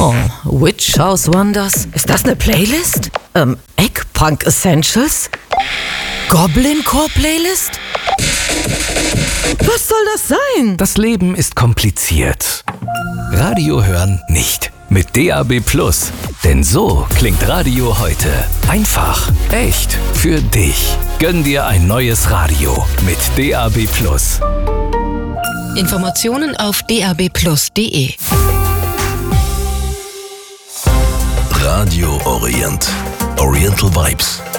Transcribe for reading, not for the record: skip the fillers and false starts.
Oh, Witch House Wonders. Ist das eine Playlist? Eggpunk Essentials? Goblin Core Playlist? Was soll das sein? Das Leben ist kompliziert. Radio hören nicht. Mit DAB+. Denn so klingt Radio heute. Einfach, echt, für dich. Gönn dir ein neues Radio mit DAB+. Informationen auf dabplus.de. Radio Orient. Oriental Vibes.